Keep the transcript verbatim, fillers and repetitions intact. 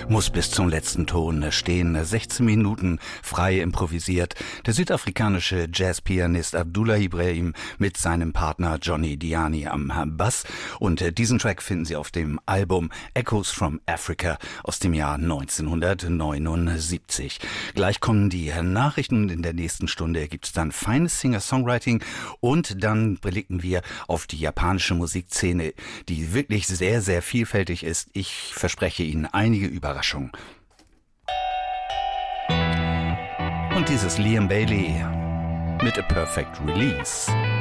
muss bis zum letzten Ton stehen. sechzehn Minuten frei improvisiert. Der südafrikanische Jazzpianist Abdullah Ibrahim mit seinem Partner Johnny Diani am Bass. Und diesen Track finden Sie auf dem Album Echoes from Africa aus dem Jahr neunzehnhundertneunundsiebzig. Gleich kommen die Nachrichten und in der nächsten Stunde gibt es dann feines Singer-Songwriting und dann blicken wir auf die japanische Musikszene, die wirklich sehr, sehr vielfältig ist. Ich verspreche Ihnen einige Überraschungen. Und dieses Liam Bailey mit A Perfect Release.